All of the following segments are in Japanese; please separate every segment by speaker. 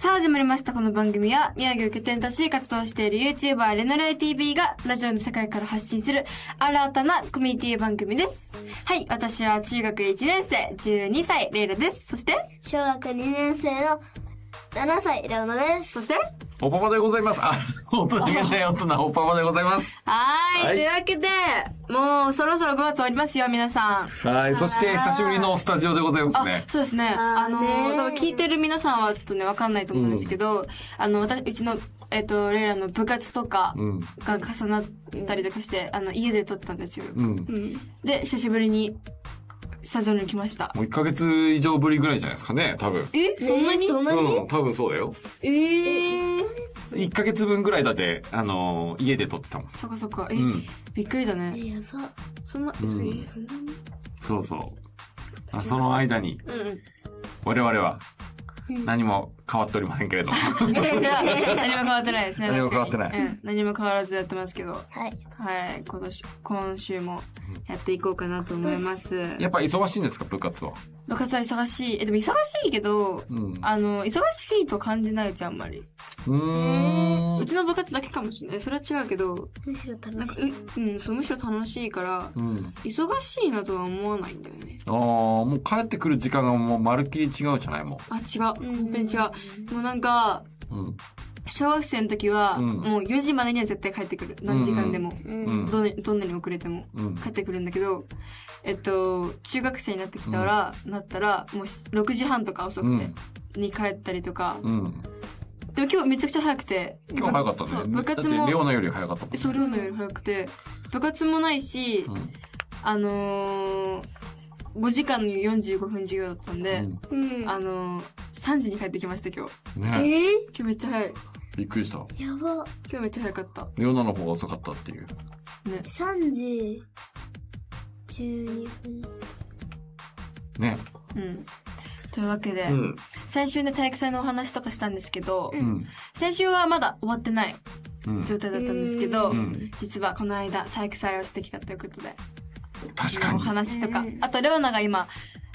Speaker 1: さあ始まりました。この番組は宮城を拠点とし活動している YouTuber レノレイ TV がラジオの世界から発信する新たなコミュニティ番組です。はい、私は中学1年生12歳レイラです。そして
Speaker 2: 小学2年生の7歳レオナです。
Speaker 1: そして
Speaker 3: おパパでございます。大人げない大人、おパパでございます。
Speaker 1: はい、というわけでもうそろそろ5月終わりますよ皆さん。
Speaker 3: はい、そして久しぶりのスタジオでございますね。
Speaker 1: そうですね。多分聞いてる皆さんはちょっとねわかんないと思うんですけど、うちのレイラの部活とかが重なったりとかして、家で撮ってたんですよ。で久しぶりにスタジオに来ました。
Speaker 3: もう1ヶ月以上ぶりぐらいじゃないですかね、多分。
Speaker 1: そんなに？
Speaker 3: うん、多分そうだよ。1ヶ月分ぐらいだって、家で撮ってたもん。
Speaker 1: そっかそっか。びっくりだね。
Speaker 2: やば。
Speaker 1: そんなに？
Speaker 3: そうそう。その間に、我々は何も変わっておりませんけれども。
Speaker 1: じゃあ、何も変わってないですね。
Speaker 3: 何も変わってない。
Speaker 1: 何も変わらずやってますけど。
Speaker 2: はい。
Speaker 1: はい。今週もやっていこうかなと思います。
Speaker 3: やっぱ忙しいんですか、部活は。
Speaker 1: 部活は忙しい。でも忙しいけど、忙しいと感じないうちあんまり。うちの部活だけかもしれない。それは違うけど。
Speaker 2: むしろ楽しい。
Speaker 1: そう、むしろ楽しいから、忙しいなとは思わないんだよね。
Speaker 3: もう帰ってくる時間がもうまるっきり違うじゃないもん。
Speaker 1: 違う。本当に違う。もうなんか、小学生の時は、もう4時までには絶対帰ってくる。何時間でも。どんなに遅れても帰ってくるんだけど、中学生になってきたら、もう6時半とか遅くて、に帰ったりとか。でも今日めちゃくちゃ早くて。
Speaker 3: 今日早かったね。そう、
Speaker 1: 部活も。
Speaker 3: レオナより早かったもんね。
Speaker 1: そう、レオナより早くて。部活もないし、5時間の45分授業だったんで、3時に帰ってきました今日。
Speaker 3: ね。
Speaker 1: 今日めっちゃ早い。
Speaker 3: びっくりした。
Speaker 2: やば。
Speaker 1: 今日めっちゃ早かった。
Speaker 3: レオナの方が遅かったっていう。
Speaker 1: ね。
Speaker 2: 3時12分。
Speaker 3: ね。
Speaker 1: というわけで、先週ね体育祭のお話とかしたんですけど、先週はまだ終わってない状態だったんですけど、実はこの間体育祭をしてきたということで、
Speaker 3: 確かに
Speaker 1: お話とか、あとレオナが今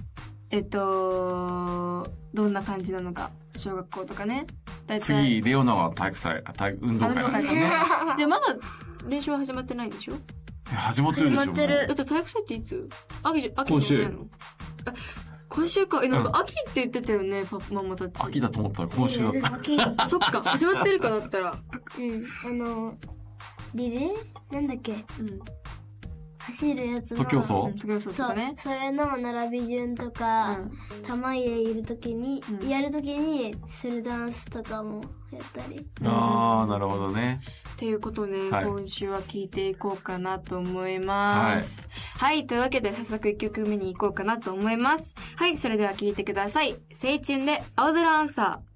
Speaker 1: どんな感じなのか、小学校とかね。
Speaker 3: 次レオナは体育祭、運動会だね。
Speaker 1: でまだ練習は始まってないんでしょ？
Speaker 3: 始まってるでしょ。
Speaker 2: 始まってる。
Speaker 1: だって体育祭っていつ？秋
Speaker 3: 今週。
Speaker 1: 今週か。なんか秋って言ってたよね、ママたち。
Speaker 3: 秋だと思ったら今週だった。
Speaker 1: そっか、始まってるかだったら。
Speaker 2: リレーなんだっけ？走るやつの。
Speaker 3: 徒競走
Speaker 1: とかね。
Speaker 2: それの並び順とか、玉入れやるときにするダンスとかもやったり。
Speaker 3: なるほどね。
Speaker 1: っていうことをね、今週は聞いていこうかなと思います。はい、というわけで早速1曲目に行こうかなと思います。はい、それでは聞いてください。青春で青空アンサー。